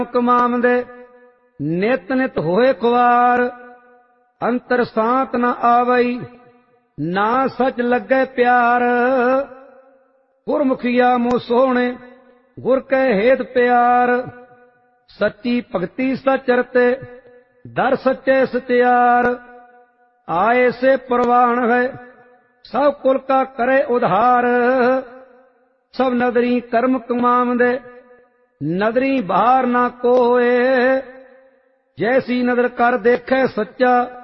ਕਮਾਵੰਦੇ ਨਿਤ ਨਿਤ ਹੋਏ ਖੁਆਰ। ਅੰਤਰ ਸਾਤ ਨ ਆਵਈ ਨਾ ਸਚ ਲੱਗੇ ਪਿਆਰ। ਗੁਰਮੁਖੀਆ ਮੋ ਸੋਹਣੇ ਗੁਰ ਕੈ ਹੇਤ ਪਿਆਰ। ਸੱਚੀ ਭਗਤੀ ਸਚ ਰਤੇ ਦਰ ਸੱਚੇ ਸਚਿਆਰ। ਆਏ ਸੇ ਪ੍ਰਵਾਨ ਹੈ ਸਭ ਕੁਲ ਕਾ ਕਰੇ ਉਧਾਰ। ਸਭ ਨਦਰੀ ਕਰਮ ਕਮਾਵੰਦੇ ਨਦਰੀ ਬਾਹਰ ਨਾ ਕੋਏ। ਜੈਸੀ ਨਦਰ ਕਰ ਦੇਖੈ ਸੱਚਾ